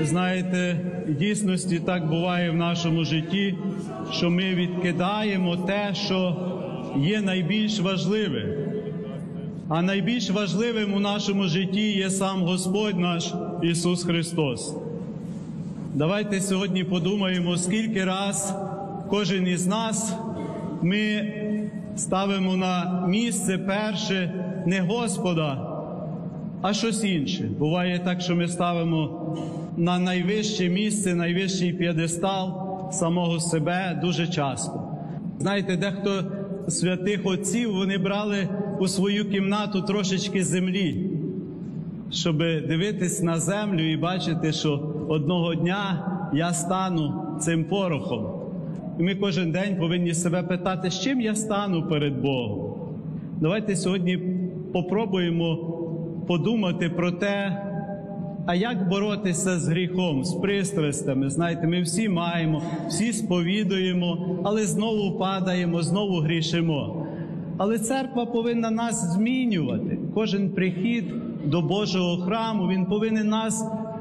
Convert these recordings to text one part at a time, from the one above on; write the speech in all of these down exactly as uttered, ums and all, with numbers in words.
знаєте, в дійсності так буває в нашому житті, що ми відкидаємо те, що є найбільш важливе. А найбільш важливим у нашому житті є сам Господь наш Ісус Христос. Давайте сьогодні подумаємо, скільки раз кожен із нас ми ставимо на місце перше не Господа, а щось інше. Буває так, що ми ставимо на найвище місце, найвищий п'єдестал самого себе дуже часто. Знаєте, дехто святих отців, вони брали у свою кімнату трошечки землі, щоб дивитись на землю і бачити, що одного дня я стану цим порохом. І ми кожен день повинні себе питати, з чим я стану перед Богом. Давайте сьогодні попробуємо подумати про те, а як боротися з гріхом, з пристрастями. Знаєте, ми всі маємо, всі сповідуємо, але знову падаємо, знову грішимо. Але церква повинна нас змінювати. Кожен прихід до Божого храму, він повинен нас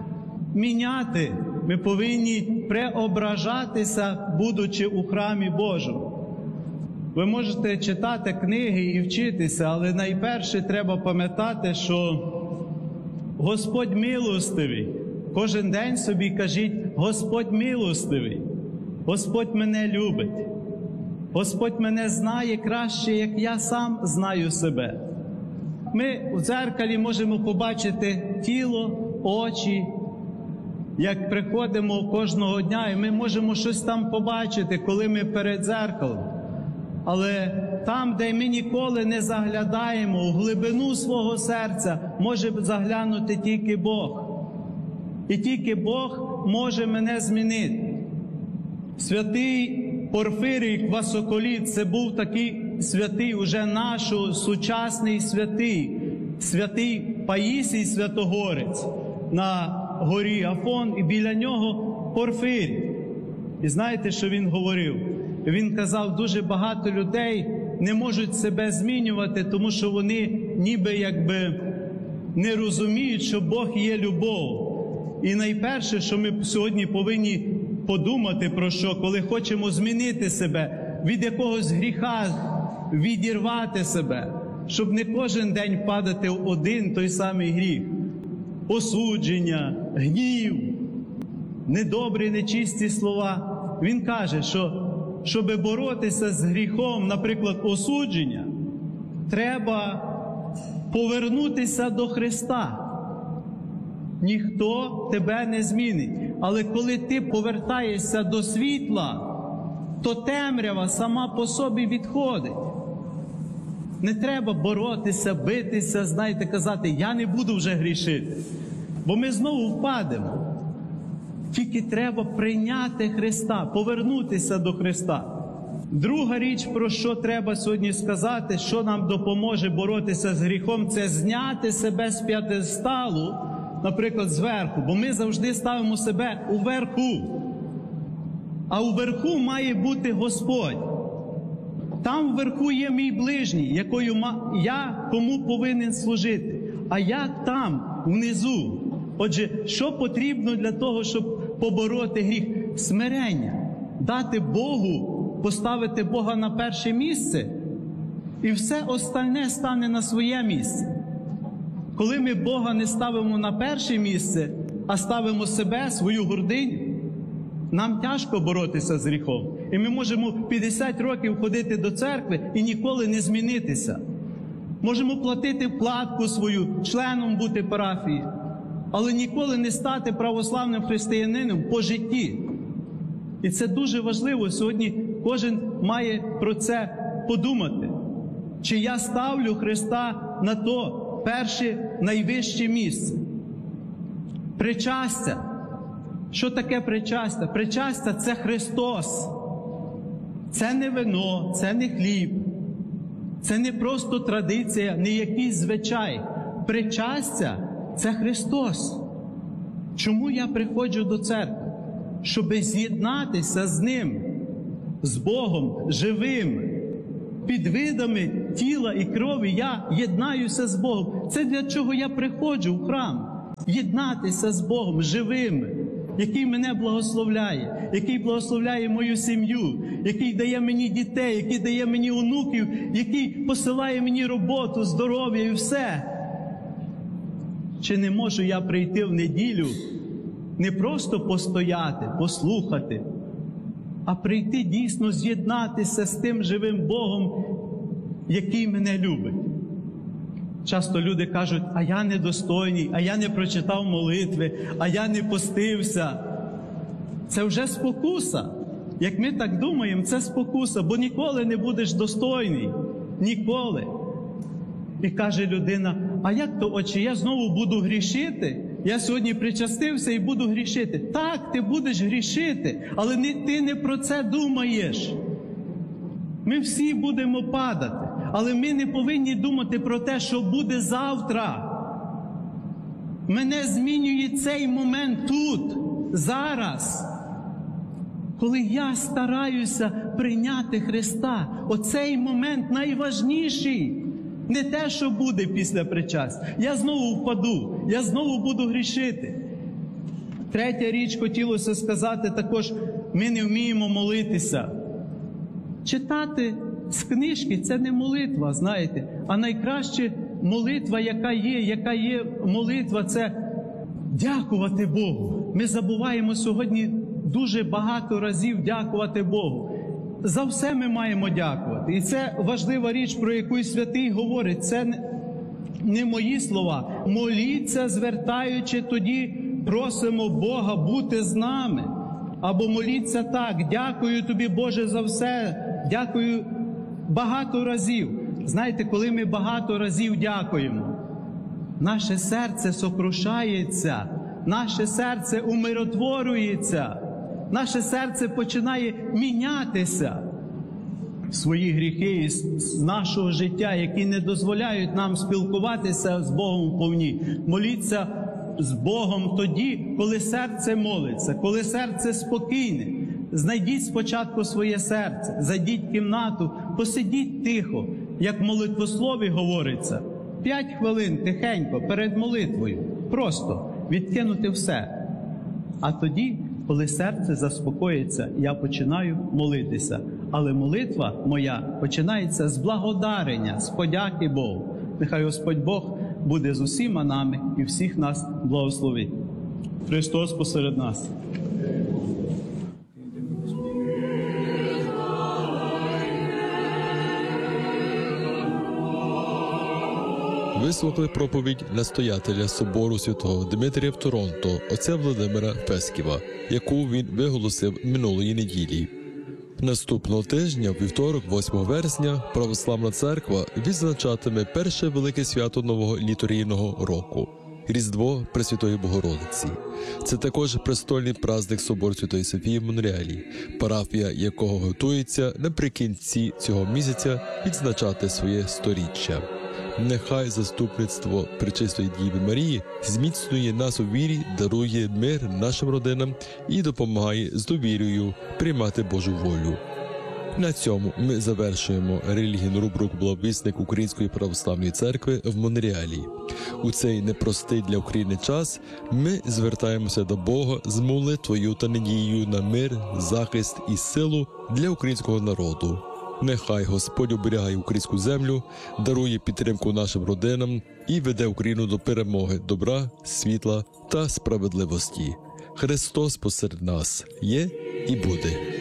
міняти. Ми повинні преображатися, будучи у храмі Божому. Ви можете читати книги і вчитися, але найперше треба пам'ятати, що Господь милостивий. Кожен день собі кажіть, Господь милостивий. Господь мене любить. Господь мене знає краще, як я сам знаю себе. Ми у дзеркалі можемо побачити тіло, очі. Як приходимо кожного дня, і ми можемо щось там побачити, коли ми перед дзеркалом. Але там, де ми ніколи не заглядаємо, у глибину свого серця може заглянути тільки Бог. І тільки Бог може мене змінити. Святий Порфирій Квасоколіт – це був такий святий, уже наш сучасний святий, святий Паїсій Святогорець на горі Афон, і біля нього Порфирій. І знаєте, що він говорив? Він казав, дуже багато людей не можуть себе змінювати, тому що вони ніби якби не розуміють, що Бог є любов. І найперше, що ми сьогодні повинні подумати про що, коли хочемо змінити себе, від якогось гріха відірвати себе, щоб не кожен день падати в один той самий гріх. Осудження, гнів, недобрі, нечисті слова. Він каже, що щоб боротися з гріхом, наприклад, осудження, треба повернутися до Христа. Ніхто тебе не змінить. Але коли ти повертаєшся до світла, то темрява сама по собі відходить. Не треба боротися, битися, знаєте, казати, я не буду вже грішити. Бо ми знову впадемо. Тільки треба прийняти Христа, повернутися до Христа. Друга річ, про що треба сьогодні сказати, що нам допоможе боротися з гріхом, це зняти себе з п'єдесталу, наприклад, зверху. Бо ми завжди ставимо себе уверху. А уверху має бути Господь. Там вверху є мій ближній, якою я кому повинен служити. А я там, внизу. Отже, що потрібно для того, щоб побороти гріх? Смирення. Дати Богу, поставити Бога на перше місце, і все остальне стане на своє місце. Коли ми Бога не ставимо на перше місце, а ставимо себе, свою гординю, нам тяжко боротися з гріхом. І ми можемо п'ятдесят років ходити до церкви і ніколи не змінитися. Можемо платити вкладку свою, членом бути парафії, але ніколи не стати православним християнином по житті. І це дуже важливо. Сьогодні кожен має про це подумати. Чи я ставлю Христа на то перше, найвище місце? Причастя. Що таке причастя? Причастя – це Христос. Це не вино, це не хліб. Це не просто традиція, не якийсь звичай. Причастя – це Христос. Чому я приходжу до церкви? Щоб з'єднатися з Ним, з Богом живим. Під видами тіла і крові я єднаюся з Богом. Це для чого я приходжу в храм. Єднатися з Богом живим. який мене благословляє, який благословляє мою сім'ю, який дає мені дітей, який дає мені онуків, який посилає мені роботу, здоров'я і все. Чи не можу я прийти в неділю, не просто постояти, послухати, а прийти дійсно з'єднатися з тим живим Богом, який мене любить? Часто люди кажуть, а я недостойний, а я не прочитав молитви, а я не постився. Це вже спокуса. Як ми так думаємо, це спокуса, бо ніколи не будеш достойний. Ніколи. І каже людина, а як то, отче, я знову буду грішити? Я сьогодні причастився і буду грішити. Так, ти будеш грішити, але не, ти не про це думаєш. Ми всі будемо падати, але ми не повинні думати про те, що буде завтра. Мене змінює цей момент тут, зараз. Коли я стараюся прийняти Христа, оцей момент найважніший. Не те, що буде після причастя. Я знову впаду, я знову буду грішити. Третя річ, хотілося сказати також, ми не вміємо молитися. Читати з книжки – це не молитва, знаєте. А найкраща молитва, яка є, яка є молитва – це дякувати Богу. Ми забуваємо сьогодні дуже багато разів дякувати Богу. За все ми маємо дякувати. І це важлива річ, про яку святий говорить. Це не мої слова. Моліться, звертаючи, тоді просимо Бога бути з нами. Або моліться так, дякую тобі, Боже, за все, дякую багато разів. Знаєте, коли ми багато разів дякуємо, наше серце сокрушається, наше серце умиротворюється, наше серце починає мінятися. Свої гріхи з нашого життя, які не дозволяють нам спілкуватися з Богом вповні. Моліться з Богом тоді, коли серце молиться, коли серце спокійне. Знайдіть спочатку своє серце, зайдіть в кімнату, посидіть тихо, як в молитвослові говориться. П'ять хвилин тихенько перед молитвою. Просто відкинути все. А тоді, коли серце заспокоїться, я починаю молитися. Але молитва моя починається з благодарення, з подяки Богу. Нехай Господь Бог буде з усіма нами і всіх нас благословить. Христос посеред нас. Вислухали проповідь настоятеля собору святого Дмитрія в Торонто, отця Володимира Песківа, яку він виголосив минулої неділі. Наступного тижня, у вівторок, восьмого вересня, Православна Церква відзначатиме перше велике свято нового літургійного року – Різдво Пресвятої Богородиці. Це також престольний праздник Собору Святої Софії в Монреалі, парафія якого готується наприкінці цього місяця відзначати своє сторіччя. Нехай заступництво Пречистої Діви Марії зміцнює нас у вірі, дарує мир нашим родинам і допомагає з довірою приймати Божу волю. На цьому ми завершуємо релігійну рубрику «Благовісник Української Православної Церкви» в Монреалі. У цей непростий для України час ми звертаємося до Бога з молитвою та надією на мир, захист і силу для українського народу. Нехай Господь оберігає українську землю, дарує підтримку нашим родинам і веде Україну до перемоги добра, світла та справедливості. Христос посеред нас є і буде.